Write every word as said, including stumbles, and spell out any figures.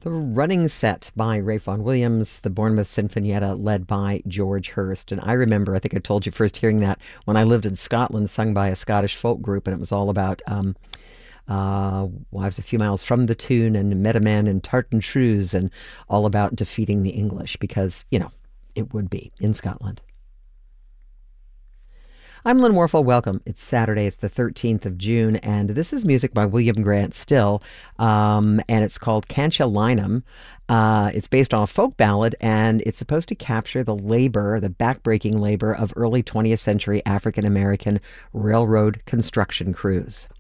The Running Set by Ralph Vaughan Williams, the Bournemouth Sinfonietta led by George Hurst. And I remember, I think I told you first hearing that when I lived in Scotland, sung by a Scottish folk group, and it was all about um, uh, Wives a Few Miles from the Tune and Met a Man in Tartan Shoes, and all about defeating the English, because, you know, it would be in Scotland. I'm Lynn Warfel. Welcome. It's Saturday. It's the thirteenth of June, and this is music by William Grant Still, um, and it's called Can't You Line 'Em. Uh, it's based on a folk ballad, and it's supposed to capture the labor, the backbreaking labor of early twentieth century African-American railroad construction crews.